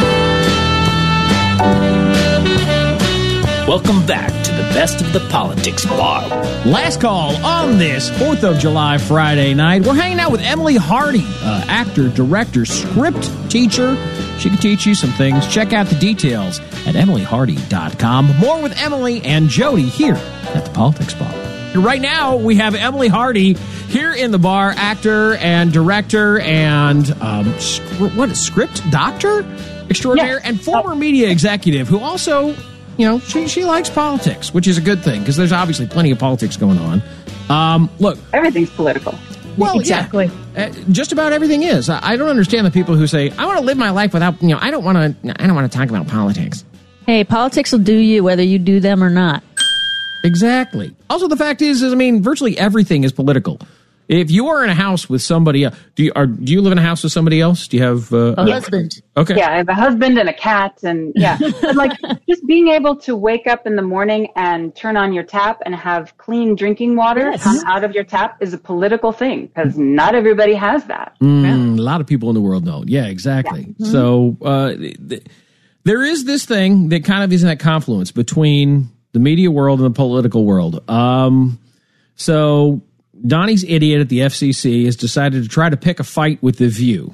Welcome back to the Best of the Politics Bar. Last call on this fourth of July Friday night. We're hanging out with Emily Hardy, uh, actor, director, script teacher. She can teach you some things. Check out the details at emily hardy dot com. More with Emily and Jody here at the Politics Bar. Right now, we have Emily Hardy here in the bar, actor and director and um, sc- what, script doctor extraordinaire, yes. And former media executive who also... You know, she she likes politics, which is a good thing because there's obviously plenty of politics going on. Um, look, everything's political. Well, exactly. Yeah, uh, just about everything is. I, I don't understand the people who say, "I want to live my life without," you know, I don't want to. I don't want to talk about politics. Hey, politics will do you whether you do them or not. Exactly. Also, the fact is, is I mean, virtually everything is political. If you are in a house with somebody, uh, do you are do you live in a house with somebody else? Do you have uh, a husband? Okay. Yeah, I have a husband and a cat, and yeah, but like just being able to wake up in the morning and turn on your tap and have clean drinking water Yes. come out of your tap is a political thing because not everybody has that. Mm, a lot of people in the world don't. Yeah, exactly. Yeah. So uh, th- there is this thing that kind of is in that confluence between the media world and the political world. Um, so. Donnie's idiot at the F C C has decided to try to pick a fight with The View.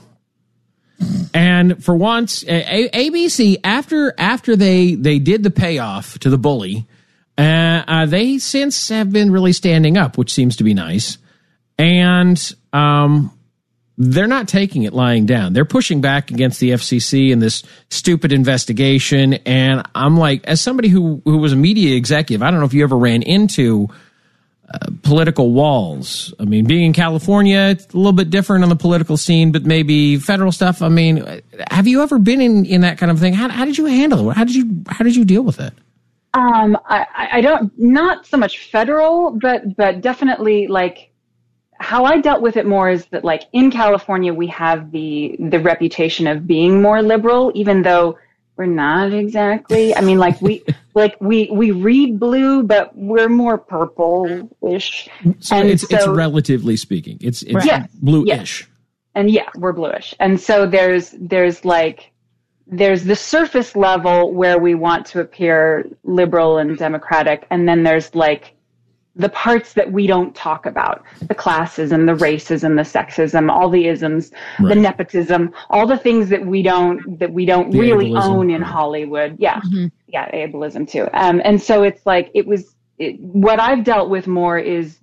And for once, a- A B C, after after they, they did the payoff to the bully, uh, uh, they since have been really standing up, which seems to be nice. And um, they're not taking it lying down. They're pushing back against the F C C and this stupid investigation. And I'm like, as somebody who, who was a media executive, I don't know if you ever ran into... Uh, political walls. I mean, being in California, it's a little bit different on the political scene, but maybe federal stuff. I mean, have you ever been in, in that kind of thing? How, how did you handle it? How did you how did you deal with it? Um, I, I don't, not so much federal, but but definitely like how I dealt with it more is that like in California we have the the reputation of being more liberal, even though we're not exactly. I mean, like we like we we read blue, but we're more purple-ish. So and it's so, it's relatively speaking, it's it's yes, bluish. Yes. And yeah, we're bluish. And so there's there's like there's the surface level where we want to appear liberal and democratic, and then there's like the parts that we don't talk about, the classism, the racism, the sexism, all the isms, right. The nepotism, all the things that we don't, that we don't the really ableism. own in Hollywood. Yeah. Mm-hmm. Yeah. Ableism too. Um, and so it's like, it was, it, what I've dealt with more is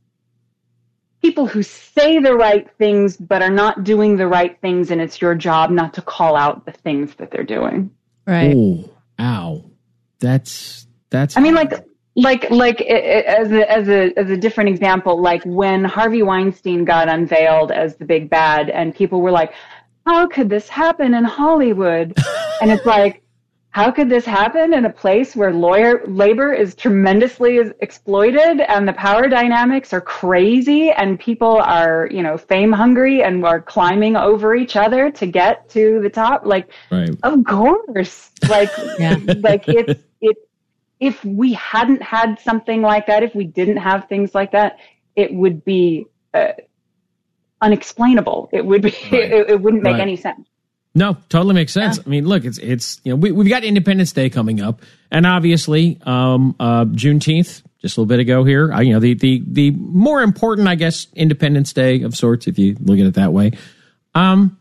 people who say the right things, but are not doing the right things. And it's your job not to call out the things that they're doing. Right. Oh, ow. That's, that's, I mean, like, Like, like as a, as a, as a different example, like when Harvey Weinstein got unveiled as the big bad and people were like, how could this happen in Hollywood? And it's like, how could this happen in a place where lawyer labor is tremendously exploited and the power dynamics are crazy and people are, you know, fame hungry and are climbing over each other to get to the top? Like, right. Of course, like, yeah. like it's, it, if we hadn't had something like that, if we didn't have things like that, it would be uh, unexplainable. It would be, right. it, it wouldn't make right. any sense. No, totally makes sense. Yeah. I mean, look, it's, it's, you know, we, we've got Independence Day coming up and obviously, um, uh, Juneteenth, just a little bit ago here, uh, you know, the, the, the more important, I guess, Independence Day of sorts, if you look at it that way. Um,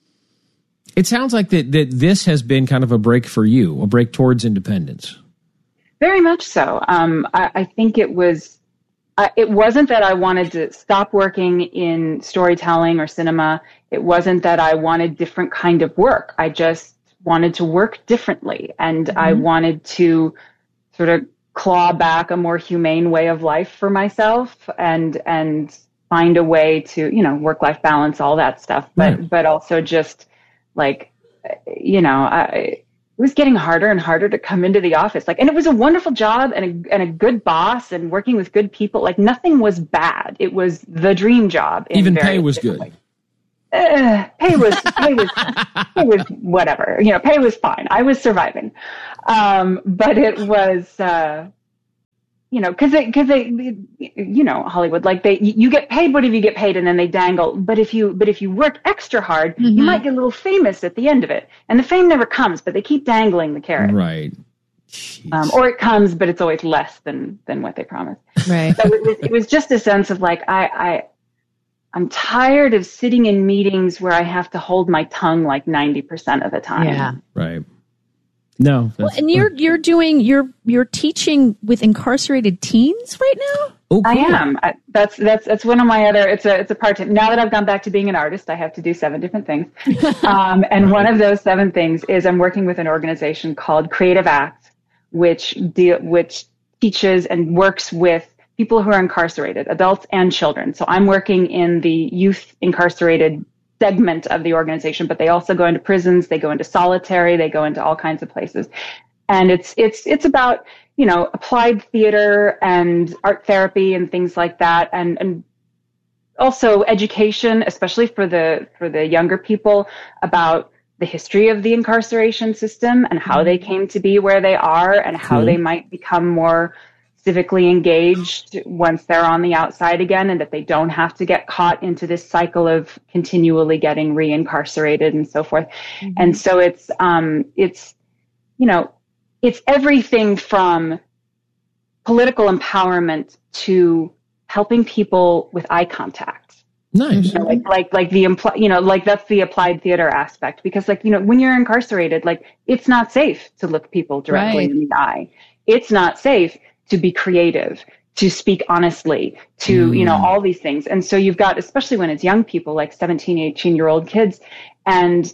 it sounds like that, that this has been kind of a break for you, a break towards independence. Very much so. Um, I, I think it was I, it wasn't that I wanted to stop working in storytelling or cinema. It wasn't that I wanted different kind of work. I just wanted to work differently. And mm-hmm. I wanted to sort of claw back a more humane way of life for myself and, and find a way to, you know, work-life balance, all that stuff. But, right. but also just like, you know, I, it was getting harder and harder to come into the office. Like, and it was a wonderful job and a, and a good boss and working with good people. Like, nothing was bad. It was the dream job. Even pay was good. Uh, pay was, pay was, pay was whatever, you know, pay was fine. I was surviving. Um, but it was, uh, you know, cause they, cause they, you know, Hollywood, like they, you get paid whatever you get paid and then they dangle. But if you, but if you work extra hard, mm-hmm. you might get a little famous at the end of it. And the fame never comes, but they keep dangling the carrot. Right. Um, or it comes, but it's always less than, than what they promised. Right. So it was, it was just a sense of like, I, I, I'm tired of sitting in meetings where I have to hold my tongue like ninety percent of the time. Yeah. Right. No. Well, and you're you're doing you're you're teaching with incarcerated teens right now? Oh, cool. I am. I, that's that's that's one of my other. It's a it's a part time. Now that I've gone back to being an artist, I have to do seven different things. Um, and one of those seven things is I'm working with an organization called Creative Act, which deal which teaches and works with people who are incarcerated, adults and children. So I'm working in the youth incarcerated segment of the organization, but they also go into prisons, they go into solitary, they go into all kinds of places. And it's, it's, it's about, you know, applied theater and art therapy and things like that. And, and also education, especially for the, for the younger people, about the history of the incarceration system and how they came to be where they are and how they might become more civically engaged once they're on the outside again, and that they don't have to get caught into this cycle of continually getting reincarcerated and so forth. Mm-hmm. And so it's, um, it's, you know, it's everything from political empowerment to helping people with eye contact. Nice. You know, like, like, like the, impl- you know, like that's the applied theater aspect, because like, you know, when you're incarcerated, like it's not safe to look people directly right. in the eye. It's not safe to be creative, to speak honestly, to, mm. you know, all these things. And so you've got, especially when it's young people, like seventeen, eighteen year old kids, and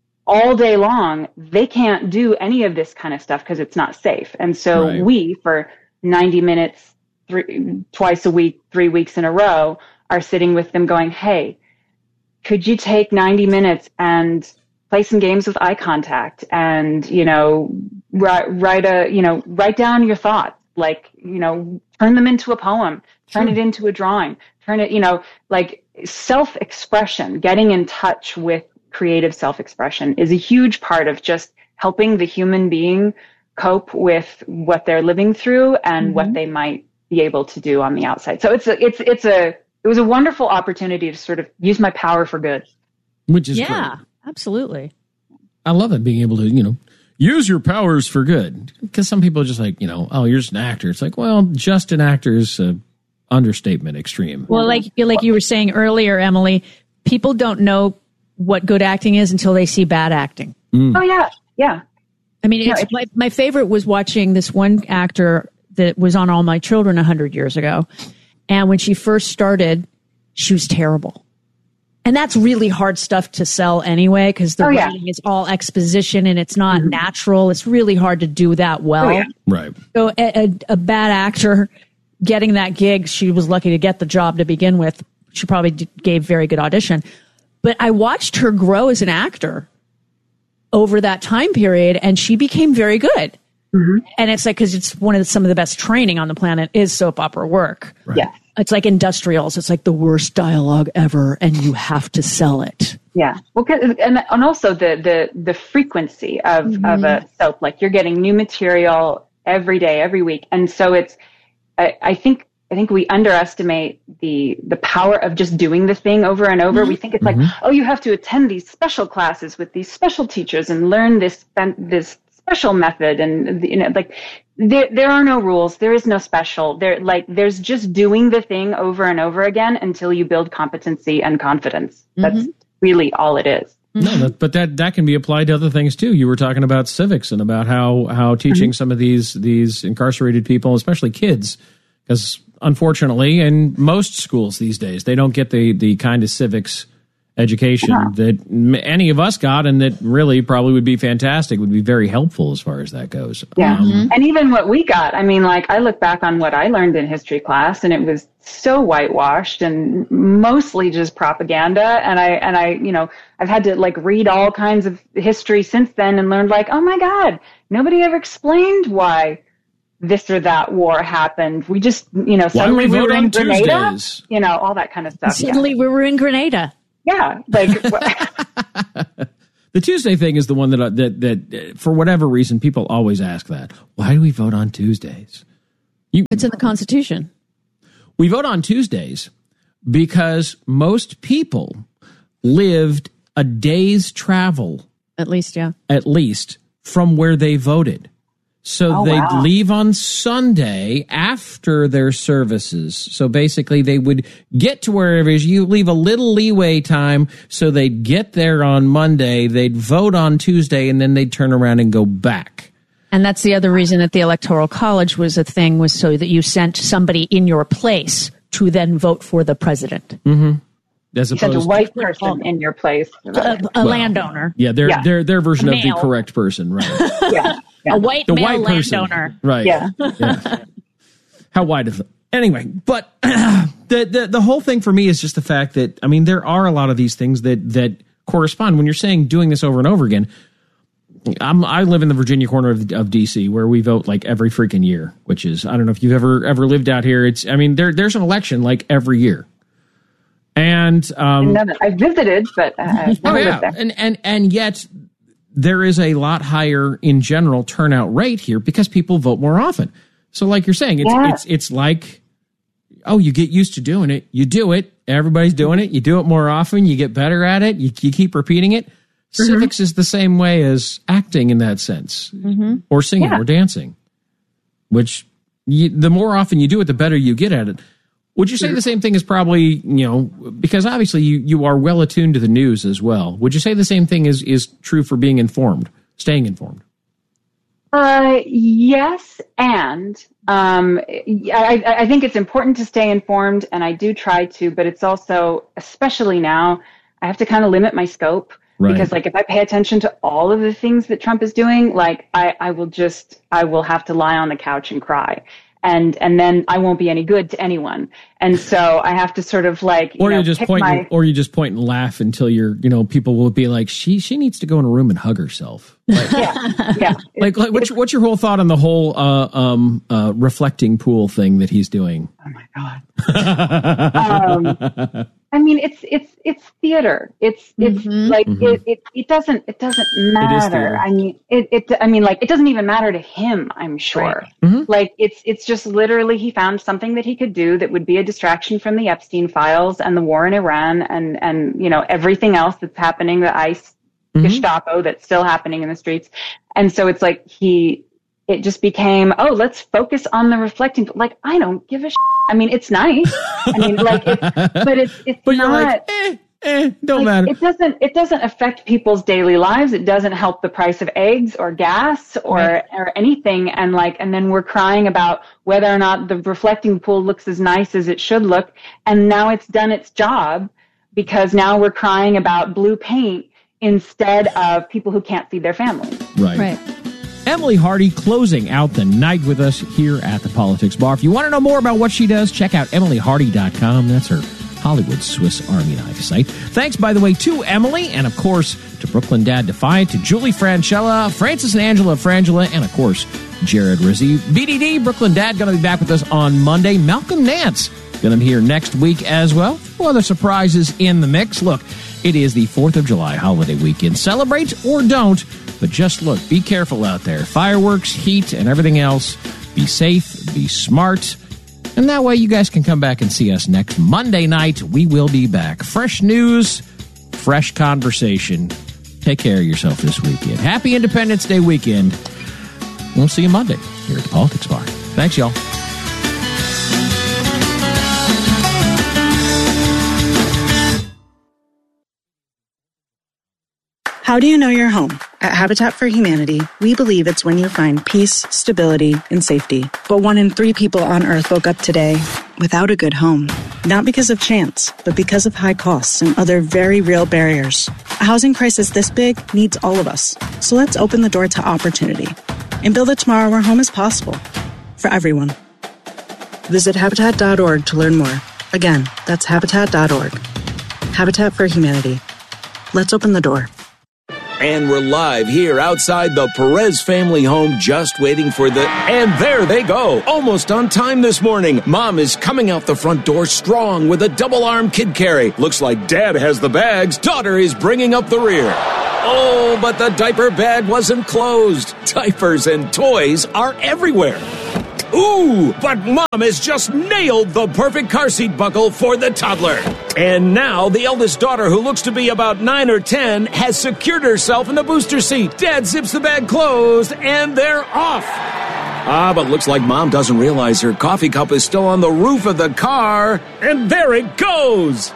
all day long, they can't do any of this kind of stuff because it's not safe. And so right. we, for ninety minutes, three, twice a week, three weeks in a row, are sitting with them going, hey, could you take ninety minutes and play some games with eye contact and, you know, write, write a, you know, write down your thoughts. Like, you know, turn them into a poem, turn sure. it into a drawing, turn it, you know, like self-expression, getting in touch with creative self-expression is a huge part of just helping the human being cope with what they're living through and mm-hmm. what they might be able to do on the outside. So it's a, it's, it's a, it was a wonderful opportunity to sort of use my power for good. Which is yeah, great. Absolutely. I love it, being able to, you know, use your powers for good, because some people are just like, you know, oh, you're just an actor. It's like, well, just an actor is an understatement extreme. Well, like like you were saying earlier, Emily, people don't know what good acting is until they see bad acting. Mm. Oh, yeah. Yeah. I mean, it's, my, my favorite was watching this one actor that was on All My Children a hundred years ago. And when she first started, she was terrible. And that's really hard stuff to sell anyway, because the oh, yeah. writing is all exposition and it's not mm-hmm. natural. It's really hard to do that well. Oh, yeah. Right. So a, a, a bad actor getting that gig, she was lucky to get the job to begin with. She probably d- gave very good audition. But I watched her grow as an actor over that time period, and she became very good. Mm-hmm. And it's like, because it's one of the, some of the best training on the planet is soap opera work. Right. Yeah. It's like industrials. It's like the worst dialogue ever, and you have to sell it. Yeah. Well, and and also the the the frequency of mm-hmm. of a soap. Like you're getting new material every day, every week, and so it's. I, I think I think we underestimate the the power of just doing the thing over and over. Mm-hmm. We think it's like, mm-hmm. oh, you have to attend these special classes with these special teachers and learn this this special method, and you know, like. There, there are no rules. There is no special. There, like, there's just doing the thing over and over again until you build competency and confidence. That's mm-hmm. really all it is. No, that, but that, that can be applied to other things too. You were talking about civics and about how, how teaching mm-hmm. some of these, these incarcerated people, especially kids, Because unfortunately, in most schools these days, they don't get the, the kind of civics education yeah. that m- any of us got, and that really probably would be fantastic, would be very helpful as far as that goes. Yeah. Um, mm-hmm. And even what we got, I mean, like, I look back on what I learned in history class, and it was so whitewashed and mostly just propaganda. And I, and I, you know, I've had to like read all kinds of history since then and learned like, oh my God, nobody ever explained why this or that war happened. We just, you know, suddenly we, we were in Grenada, Tuesdays? you know, all that kind of stuff. Suddenly yeah. we were in Grenada. Yeah, like the Tuesday thing is the one that uh, that that uh, for whatever reason people always ask that. Why do we vote on Tuesdays? You, it's in the Constitution. We vote on Tuesdays because most people lived a day's travel, at least, yeah, at least from where they voted. So oh, they'd wow. leave on Sunday after their services. So basically they would get to wherever it is. You leave a little leeway time so they'd get there on Monday. They'd vote on Tuesday, and then they'd turn around and go back. And that's the other reason that the Electoral College was a thing, was so that you sent somebody in your place to then vote for the president. Mm-hmm. As you sent a white person in your place. A, a well, landowner. Yeah, their, yeah. their, their version Male. of the correct person, right. yeah. Yeah. A white the male white person. landowner. Right. Yeah. yeah. How white is it? Anyway, but the, the the whole thing for me is just the fact that, I mean, there are a lot of these things that that correspond. When you're saying doing this over and over again, I'm, I live in the Virginia corner of, of D C, where we vote like every freaking year, which is, I don't know if you've ever ever lived out here. It's, I mean, there there's an election like every year. And um, I visited, but uh, I've never oh, yeah. lived there. And, and, and yet there is a lot higher in general turnout rate here because people vote more often. So like you're saying, it's yeah. it's it's like, oh, you get used to doing it. You do it. Everybody's doing it. You do it more often. You get better at it. You, you keep repeating it. Mm-hmm. Civics is the same way as acting in that sense, mm-hmm. or singing yeah. or dancing, which you, the more often you do it, the better you get at it. Would you say the same thing is probably, you know, because obviously you, you are well attuned to the news as well. Would you say the same thing is, is true for being informed, staying informed? Uh, yes, and um, I, I think it's important to stay informed, and I do try to, but it's also, especially now, I have to kind of limit my scope. Right. Because like if I pay attention to all of the things that Trump is doing, like I, I will just, I will have to lie on the couch and cry. And and then I won't be any good to anyone. And so I have to sort of like, you or know, you just pick point, my... and, or you just point and laugh until you're, you know, people will be like, she she needs to go in a room and hug herself. Like, yeah, yeah. Like, like what's your, what's your whole thought on the whole uh, um, uh, reflecting pool thing that he's doing? Oh my God. um, I mean, it's it's it's theater. It's it's mm-hmm. like mm-hmm. it, it it doesn't it doesn't matter. It I mean, it it I mean, like it doesn't even matter to him. I'm sure. Right. Mm-hmm. Like it's it's just literally he found something that he could do that would be a distraction from the Epstein files and the war in Iran and and you know everything else that's happening, the ICE, mm-hmm. Gestapo that's still happening in the streets. And so it's like he. It just became, oh, let's focus on the reflecting. Like, I don't give a shit. I mean, it's nice. I mean, like, it's, but it's it's but not. Like, eh, eh, don't like, matter. It doesn't. It doesn't affect people's daily lives. It doesn't help the price of eggs or gas or right. or anything. And like, and then we're crying about whether or not the reflecting pool looks as nice as it should look. And now it's done its job because now we're crying about blue paint instead of people who can't feed their families. Right. Right. Emily Hardy closing out the night with us here at the Politics Bar. If you want to know more about what she does, check out emily hardy dot com. That's her Hollywood Swiss Army knife site. Thanks, by the way, to Emily, and of course, to Brooklyn Dad Defiant, to Julie Franchella, Francis and Angela Frangela, and of course, Jared Rizzi. B D D, Brooklyn Dad, going to be back with us on Monday. Malcolm Nance, going to be here next week as well. Well, other surprises in the mix. Look, it is the fourth of July holiday weekend. Celebrate or don't, but just look, be careful out there. Fireworks, heat, and everything else. Be safe, be smart. And that way you guys can come back and see us next Monday night. We will be back. Fresh news, fresh conversation. Take care of yourself this weekend. Happy Independence Day weekend. We'll see you Monday here at the Politics Bar. Thanks, y'all. How How do you know you're home? At Habitat for Humanity, we believe it's when you find peace, stability, and safety. But one in three people on Earth woke up today without a good home. Not because of chance, but because of high costs and other very real barriers. A housing crisis this big needs all of us. So let's open the door to opportunity and build a tomorrow where home is possible for everyone. Visit Habitat dot org to learn more. Again, that's Habitat dot org. Habitat for Humanity. Let's open the door. And we're live here outside the Perez family home, just waiting for the... And there they go, almost on time this morning. Mom is coming out the front door strong with a double-arm kid carry. Looks like Dad has the bags. Daughter is bringing up the rear. Oh, but the diaper bag wasn't closed. Diapers and toys are everywhere. Ooh, but Mom has just nailed the perfect car seat buckle for the toddler. And now the eldest daughter, who looks to be about nine or ten, has secured herself in the booster seat. Dad zips the bag closed, and they're off. Ah, but looks like Mom doesn't realize her coffee cup is still on the roof of the car. And there it goes.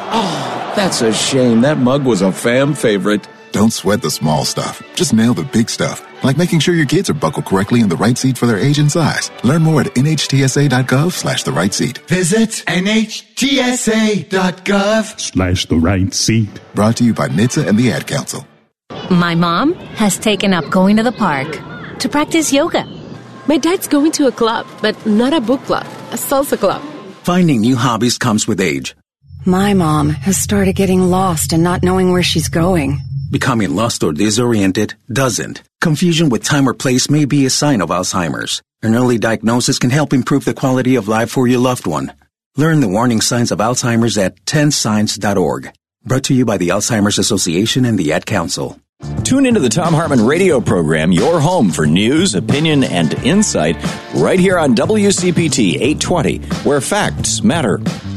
Oh, that's a shame. That mug was a fam favorite. Don't sweat the small stuff. Just nail the big stuff, like making sure your kids are buckled correctly in the right seat for their age and size. Learn more at N H T S A dot gov slash the right seat. Visit N H T S A dot gov Slash the right seat. Brought to you by N H T S A and the Ad Council. My mom has taken up going to the park to practice yoga. My dad's going to a club, but not a book club, a salsa club. Finding new hobbies comes with age. My mom has started getting lost and not knowing where she's going. Becoming lost or disoriented doesn't. Confusion with time or place may be a sign of Alzheimer's. An early diagnosis can help improve the quality of life for your loved one. Learn the warning signs of Alzheimer's at ten signs dot org. Brought to you by the Alzheimer's Association and the Ad Council. Tune into the Tom Hartman radio program, your home for news, opinion, and insight, right here on W C P T eight twenty, where facts matter.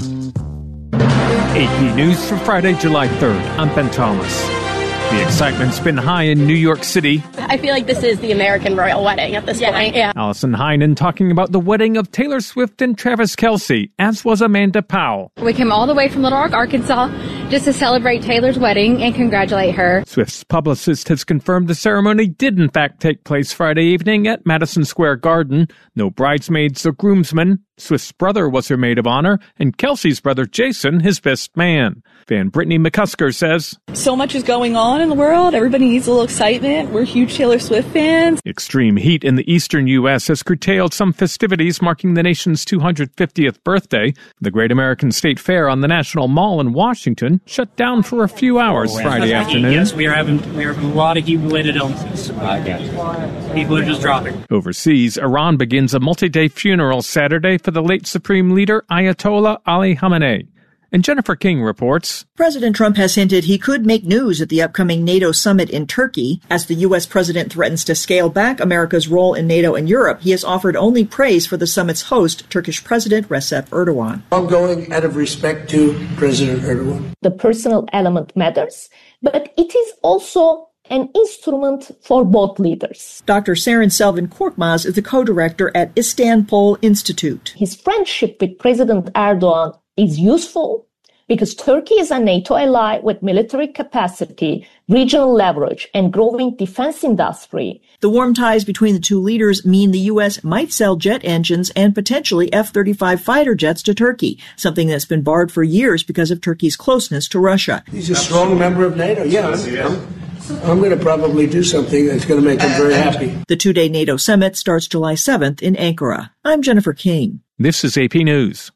A P News for Friday, July third. I'm Ben Thomas. The excitement's been high in New York City. I feel like this is the American royal wedding at this yeah, point. Yeah. Allison Heinen talking about the wedding of Taylor Swift and Travis Kelce, as was Amanda Powell. We came all the way from Little Rock, Arkansas, just to celebrate Taylor's wedding and congratulate her. Swift's publicist has confirmed the ceremony did in fact take place Friday evening at Madison Square Garden. No bridesmaids or groomsmen. Swift's brother was her maid of honor, and Kelce's brother Jason his best man. Fan Brittany McCusker says, so much is going on in the world. Everybody needs a little excitement. We're huge Taylor Swift fans. Extreme heat in the eastern U S has curtailed some festivities marking the nation's two hundred fiftieth birthday. The Great American State Fair on the National Mall in Washington shut down for a few hours oh, Friday afternoon. Yes, we are having we are having a lot of heat-related illnesses. People are just dropping. Overseas, Iran begins a multi-day funeral Saturday for the late Supreme Leader Ayatollah Ali Khamenei. And Jennifer King reports, President Trump has hinted he could make news at the upcoming NATO summit in Turkey. As the U S president threatens to scale back America's role in NATO and Europe, he has offered only praise for the summit's host, Turkish President Recep Erdogan. I'm going out of respect to President Erdogan. The personal element matters, but it is also an instrument for both leaders. Doctor Seren Selvan Korkmaz is the co-director at Istanbul Institute. His friendship with President Erdogan is useful because Turkey is a NATO ally with military capacity, regional leverage, and growing defense industry. The warm ties between the two leaders mean the U S might sell jet engines and potentially F thirty-five fighter jets to Turkey, something that's been barred for years because of Turkey's closeness to Russia. He's a strong member of NATO. Yeah, I'm, I'm going to probably do something that's going to make him very happy. The two-day NATO summit starts July seventh in Ankara. I'm Jennifer King. This is A P News.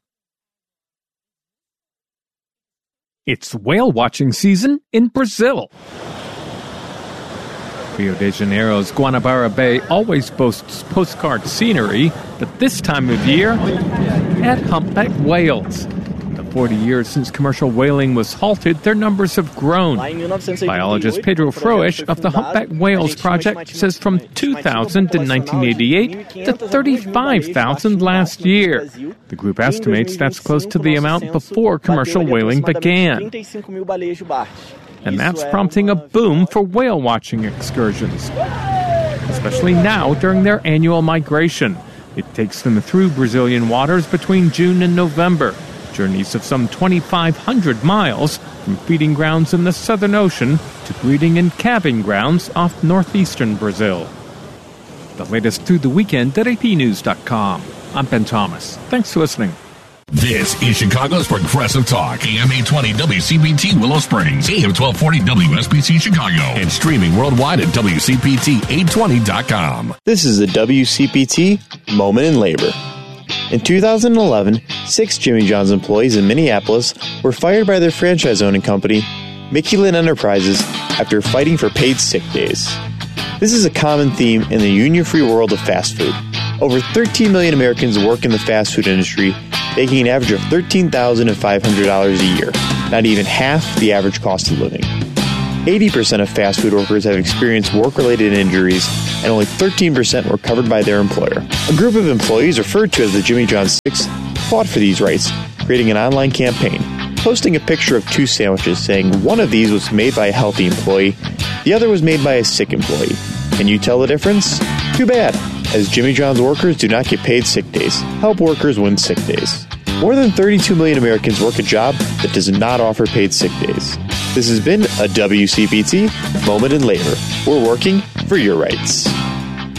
It's whale watching season in Brazil. Rio de Janeiro's Guanabara Bay always boasts postcard scenery, but this time of year, add humpback whales. In the forty years since commercial whaling was halted, their numbers have grown. Biologist Pedro Froesch of the Humpback Whales Project says from two thousand in nineteen eighty-eight to thirty-five thousand last year. The group estimates that's close to the amount before commercial whaling began. And that's prompting a boom for whale watching excursions, especially now during their annual migration. It takes them through Brazilian waters between June and November. Journeys of some twenty-five hundred miles from feeding grounds in the Southern Ocean to breeding and calving grounds off northeastern Brazil. The latest through the weekend at A P news dot com. I'm Ben Thomas. Thanks for listening. This is Chicago's Progressive Talk, A M eight twenty W C P T Willow Springs, A M twelve forty W S B C Chicago, and streaming worldwide at W C P T eight twenty dot com. This is the W C P T Moment in Labor. In two thousand eleven, six Jimmy John's employees in Minneapolis were fired by their franchise-owning company, Mickey Lynn Enterprises, after fighting for paid sick days. This is a common theme in the union-free world of fast food. Over thirteen million Americans work in the fast food industry, making an average of thirteen thousand five hundred dollars a year, not even half the average cost of living. eighty percent of fast food workers have experienced work-related injuries, and only thirteen percent were covered by their employer. A group of employees referred to as the Jimmy John's Six fought for these rights, creating an online campaign, posting a picture of two sandwiches saying one of these was made by a healthy employee, the other was made by a sick employee. Can you tell the difference? Too bad, as Jimmy John's workers do not get paid sick days. Help workers win sick days. More than thirty-two million Americans work a job that does not offer paid sick days. This has been a W C P T Moment in Labor. We're working for your rights.